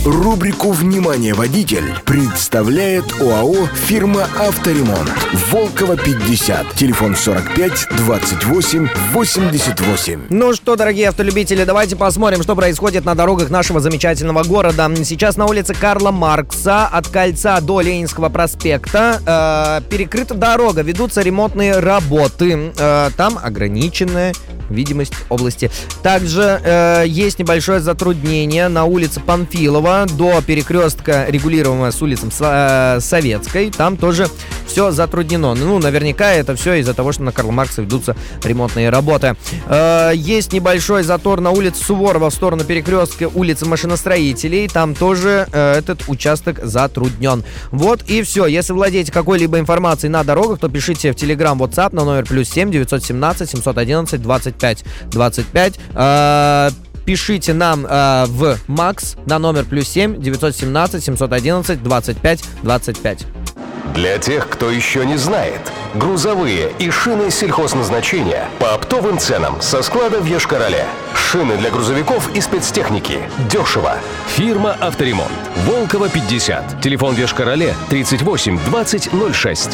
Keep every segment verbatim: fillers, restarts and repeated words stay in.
Рубрику «Внимание, водитель» представляет ОАО «Фирма Авторемонт». Волкова, пятьдесят. Телефон сорок пять двадцать восемь восемьдесят восемь. Ну что, дорогие автолюбители, давайте посмотрим, что происходит на дорогах нашего замечательного города. Сейчас на улице Карла Маркса от кольца до Ленинского проспекта э, перекрыта дорога, ведутся ремонтные работы. Э, там ограниченная видимость области. Также э, есть небольшое затруднение на улице Панфилова до перекрестка, регулируемого с улицей э, Советской. Там тоже все затруднено. Ну, наверняка это все из-за того, что на Карла Маркса ведутся ремонтные работы. Э, есть небольшой затор на улице Суворова в сторону перекрестка улицы Машиностроителей. Там тоже э, этот участок затруднен. Вот и все. Если владеете какой-либо информацией на дорогах, то пишите в Telegram, WhatsApp на номер плюс семь девятьсот семнадцать семьсот одиннадцать двадцать пять двадцать пять. Э, пишите нам э, в Макс на номер плюс семь девятьсот семнадцать семьсот одиннадцать двадцать пять двадцать пять. Для тех, кто еще не знает, грузовые и шины сельхозназначения по оптовым ценам со склада в Йошкар-Оле. Шины для грузовиков и спецтехники. Дешево. Фирма Авторемонт. Волкова, пятьдесят. Телефон в Йошкар-Оле тридцать восемь двадцать ноль шесть.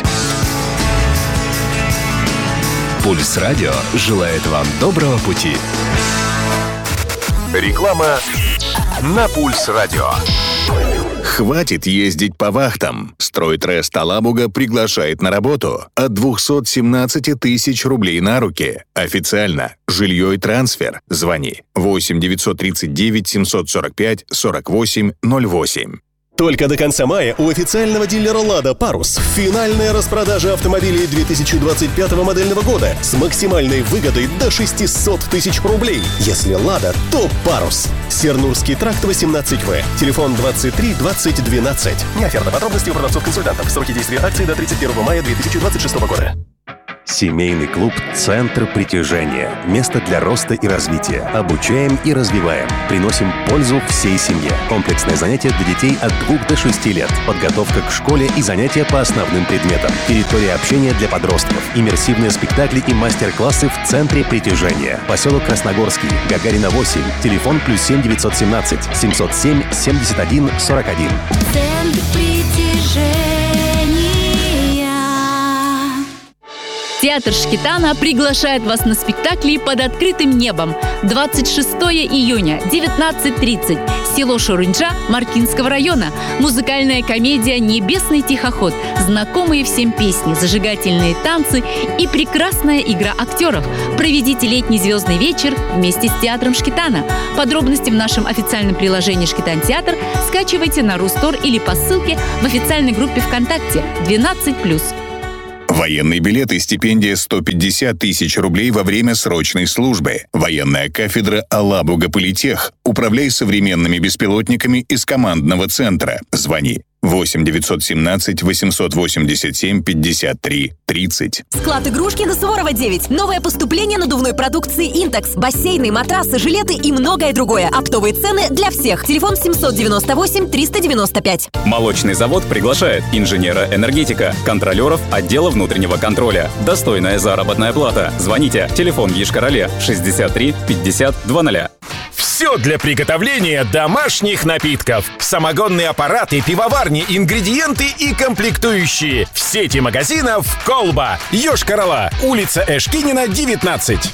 Пульс Радио желает вам доброго пути. Реклама на Пульс Радио. Хватит ездить по вахтам. Стройтрест Алабуга приглашает на работу от двести семнадцать тысяч рублей на руки. Официально. Жилье и трансфер. Звони восемь девятьсот тридцать девять семьсот сорок пять сорок восемь ноль восемь. Только до конца мая у официального дилера «Лада» «Парус» финальная распродажа автомобилей две тысячи двадцать пятого модельного года с максимальной выгодой до шестьсот тысяч рублей. Если «Лада», то «Парус». Сернурский тракт восемнадцать вэ. Телефон двадцать три двадцать двенадцать. Не оферта, подробности у продавцов-консультантов. Сроки действия акции до тридцать первого мая две тысячи двадцать шестого года. Семейный клуб «Центр притяжения». Место для роста и развития. Обучаем и развиваем. Приносим пользу всей семье. Комплексное занятие для детей от двух до шести лет. Подготовка к школе и занятия по основным предметам. Территория общения для подростков. Иммерсивные спектакли и мастер-классы в «Центре притяжения». Поселок Красногорский. Гагарина восемь. Телефон плюс семь девятьсот семнадцать семьсот семь семьдесят один сорок один. Центр притяжения. Театр Шкитана приглашает вас на спектакли «Под открытым небом» двадцать шестого июня, девятнадцать тридцать. Село Шурынджа Маркинского района. Музыкальная комедия «Небесный тихоход». Знакомые всем песни, зажигательные танцы и прекрасная игра актеров. Проведите летний звездный вечер вместе с театром Шкитана. Подробности в нашем официальном приложении «Шкитан Театр» скачивайте на Рустор или по ссылке в официальной группе ВКонтакте двенадцать плюс. Военный билет и стипендия сто пятьдесят тысяч рублей во время срочной службы. Военная кафедра Алабуга Политех. Управляй современными беспилотниками из командного центра. Звони восемь девятьсот семнадцать восемьсот восемьдесят семь пятьдесят три тридцать. Склад игрушки на Суворова девять. Новое поступление надувной продукции «Интекс». Бассейны, матрасы, жилеты и многое другое. Оптовые цены для всех. Телефон семьсот девяносто восемь триста девяносто пять. Молочный завод приглашает инженера-энергетика, контролеров отдела внутреннего контроля. Достойная заработная плата. Звоните. Телефон в Йошкар-Оле шестьдесят три пятьдесят двадцать. Все для приготовления домашних напитков. Самогонные аппараты, пивоварни, ингредиенты и комплектующие. В сети магазинов «Колба». Йошкар-Ола. Улица Эшкинина, девятнадцать.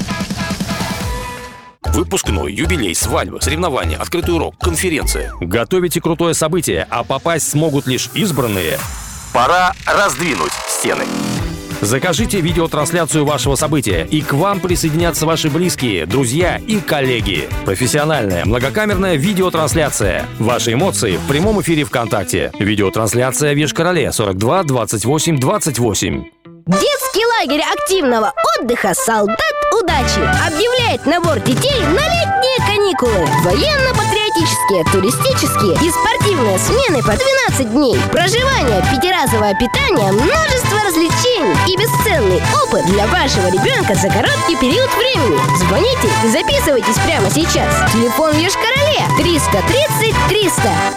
Выпускной, юбилей, свадьба, соревнования, открытый урок, конференция. Готовите крутое событие, а попасть смогут лишь избранные. Пора раздвинуть стены. Закажите видеотрансляцию вашего события, и к вам присоединятся ваши близкие, друзья и коллеги. Профессиональная многокамерная видеотрансляция. Ваши эмоции в прямом эфире ВКонтакте. Видеотрансляция в Йошкар-Оле сорок два двадцать восемь двадцать восемь. Детский лагерь активного отдыха «Солдат удачи» объявляет набор детей на летние каникулы. Военно-патриотические, туристические и спортивные смены по двенадцать дней. Проживание, пятиразовое питание, множество развлечений и бесценный опыт для вашего ребенка за короткий период времени. Звоните и записывайтесь прямо сейчас. Телефон в Йошкар-Оле триста тридцать триста.